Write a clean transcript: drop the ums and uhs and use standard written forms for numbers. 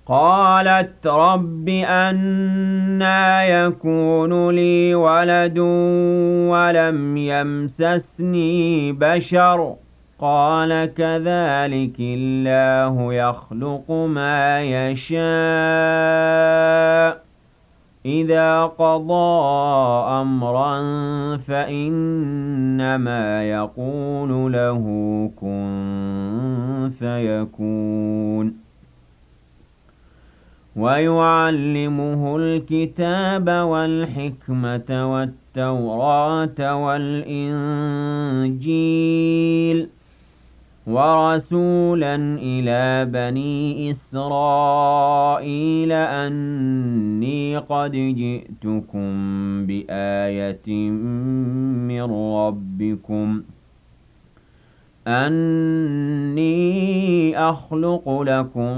قالت رب أنى يكون لي ولد ولم يمسسني بشر قال كذلك الله يخلق ما يشاء إذا قضى أمرا فإنما يقول له كن فيكون ويعلمه الكتاب والحكمة والتوراة والإنجيل ورسولا إلى بني إسرائيل أني قد جئتكم بآية من ربكم أني أخلق لكم